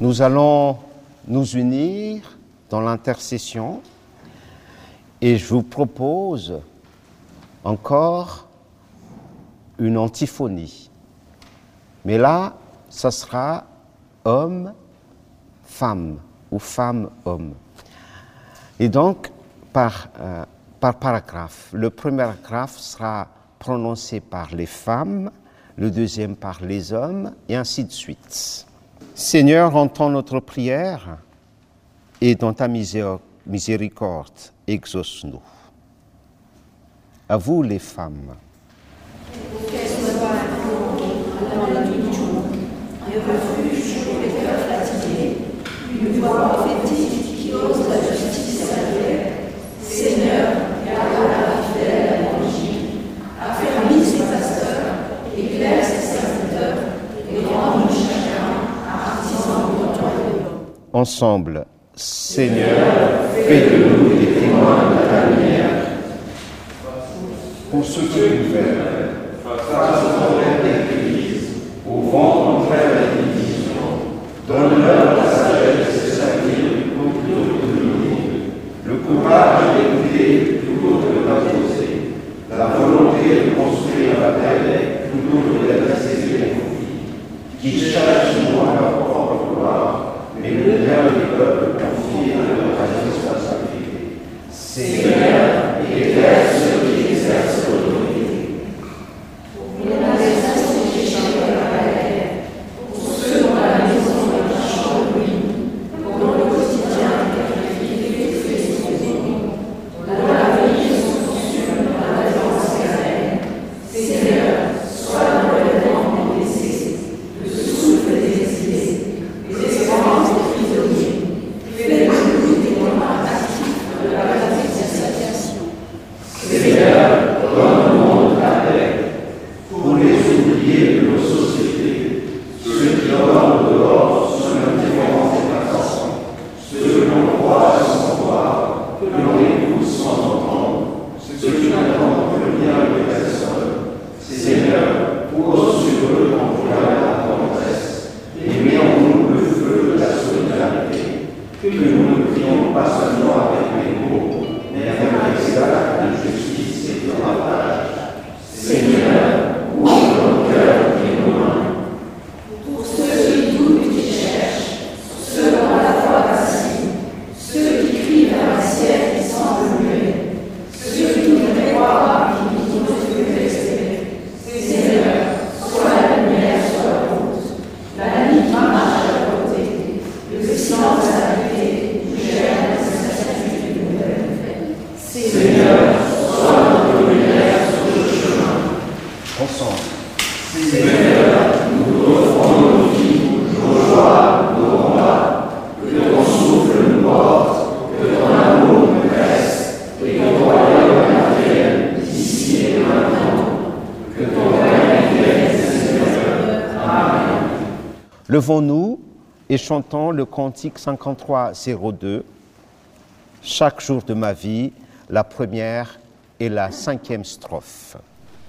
Nous allons nous unir dans l'intercession et je vous propose encore une antiphonie. Mais là, ça sera homme-femme ou femme-homme. Et donc, par paragraphe, le premier paragraphe sera prononcé par les femmes, le deuxième par les hommes, et ainsi de suite. Seigneur, entends notre prière et dans ta miséricorde, exauce-nous. À vous les femmes. Une voix prophétique qui ose la justice salutaire. Seigneur, garde la fidèle à l'évangile, affermis ses pasteurs, éclaire ses serviteurs, et rends-nous chacun artisan de ton royaume. Ensemble, Seigneur, fais de nous des témoins de ta lumière. Pour ceux qui gouvernent, face au problème des crises, au vent contraire des divisions, donne-leur la sagesse de servir plutôt que de dominer, le courage d'écouter plutôt que d'imposer, la volonté de construire la paix plutôt que d'adresser les conflits, qui cherchent non leur propre gloire, mais le bien du peuple confié à leur responsabilité. Seigneur, éclaire ceux qui exercent l'autorité. Pour les institutions de la paix, pour ceux dont la maison est un champ de ruines, pour le quotidien qui fait son nom, pour l'avenir sont consumés par la défense canadienne. Seigneur, sois le relèvement des blessés, le souffle des exilés, les espérances des prisonniers. Fais-nous des témoins actifs de la réconciliation. Seigneur, donne au monde la paix, pour les oubliés de nos sociétés, ceux qui dorment dehors sous l'indifférence des passants, ceux que l'on croit sans voir, que l'on écoute sans entendre, ceux qui n'entendent plus rien de personne. Seigneur, pose sur eux l'envoi la tendresse, et mets en nous le feu de la solidarité, que nous ne prions pas seulement avec les mots, mais avec des actes de justice et de partage. Seigneur, ouvre nos cœurs et nos mains. Pour ceux qui doutent et qui cherchent, ceux dont la foi vacille, ceux qui crient vers un ciel qui semble muet, ceux qui voudraient croire et qui n'osent plus espérer. Seigneur, sois la lumière sur la route, la nuit marche à leur côté, le silence habité où gère la certitude d'une nouvelle fête. Seigneur, sois notre lumière sur le chemin. Ensemble. Seigneur, nous offrons nos vies, nos joies, nos combats, que ton souffle nous porte, que ton amour nous presse, et que ton royaume advienne d'ici et maintenant, que ton règne vienne, Seigneur. Amen. Levons-nous et chantons le cantique 53-02, chaque jour de ma vie, la première et la 5e strophe.